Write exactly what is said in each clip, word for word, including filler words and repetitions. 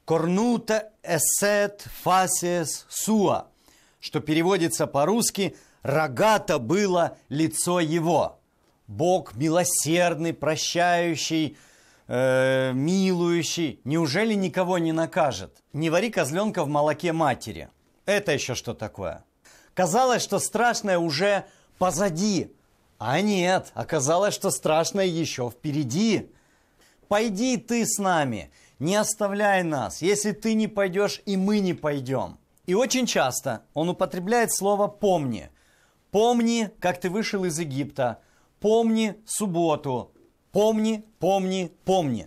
«корнута эсет фасес суа», что переводится по-русски «рогато было лицо его». Бог милосердный, прощающий, э, милующий. Неужели никого не накажет? Не вари козленка в молоке матери. Это еще что такое? Казалось, что страшное уже позади. А нет, оказалось, что страшное еще впереди. Пойди ты с нами, не оставляй нас. Если ты не пойдешь, и мы не пойдем. И очень часто он употребляет слово «помни». Помни, как ты вышел из Египта. Помни субботу. Помни, помни, помни.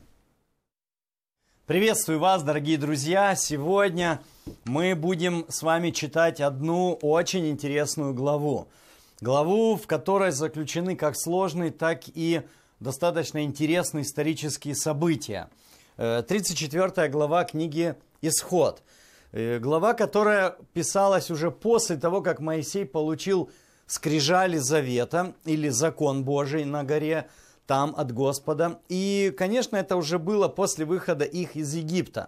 Приветствую вас, дорогие друзья. Сегодня мы будем с вами читать одну очень интересную главу. Главу, в которой заключены как сложные, так и достаточно интересные исторические события. тридцать четвёртая глава книги «Исход». Глава, которая писалась уже после того, как Моисей получил скрижали завета или закон Божий на горе, там от Господа. И, конечно, это уже было после выхода их из Египта.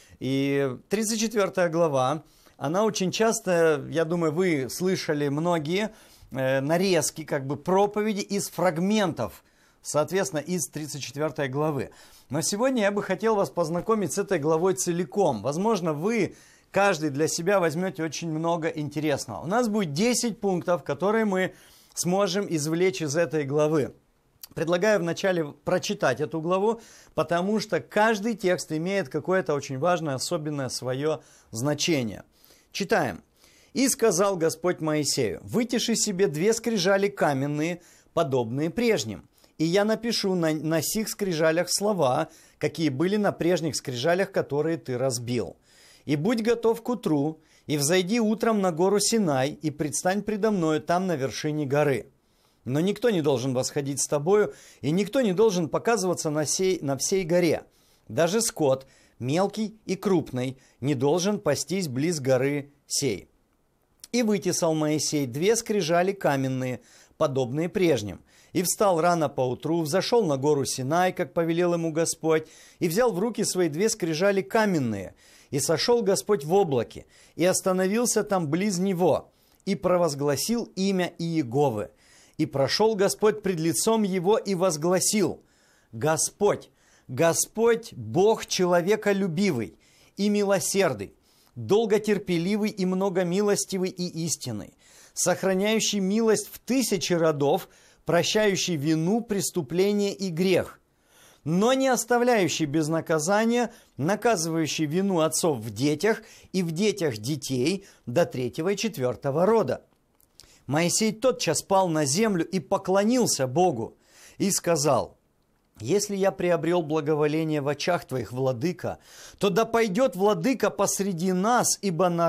И тридцать четвёртая глава, она очень часто, я думаю, вы слышали многие э, нарезки, как бы проповеди из фрагментов, соответственно, из тридцать четвёртой главы. Но сегодня я бы хотел вас познакомить с этой главой целиком. Возможно, вы, каждый для себя, возьмете очень много интересного. У нас будет десять пунктов, которые мы сможем извлечь из этой главы. Предлагаю вначале прочитать эту главу, потому что каждый текст имеет какое-то очень важное, особенное свое значение. Читаем. «И сказал Господь Моисею, вытиши себе две скрижали каменные, подобные прежним. И я напишу на, на сих скрижалях слова, какие были на прежних скрижалях, которые ты разбил. И будь готов к утру, и взойди утром на гору Синай, и предстань предо мною там на вершине горы. Но никто не должен восходить с тобою, и никто не должен показываться на, сей, на всей горе. Даже скот, мелкий и крупный, не должен пастись близ горы сей. И вытесал Моисей две скрижали каменные, подобные прежним, и встал рано поутру, взошел на гору Синай, как повелел ему Господь, и взял в руки свои две скрижали каменные, и сошел Господь в облаке, и остановился там близ него, и провозгласил имя Иеговы. И прошел Господь пред лицом его и возгласил: Господь, Господь, Бог человеколюбивый и милосердный, долготерпеливый и многомилостивый и истинный, сохраняющий милость в тысячи родов, прощающий вину, преступление и грех, но не оставляющий без наказания, наказывающий вину отцов в детях и в детях детей до третьего и четвертого рода. Моисей тотчас пал на землю и поклонился Богу и сказал: «Если я приобрел благоволение в очах твоих, владыка, то да пойдет владыка посреди нас, ибо народ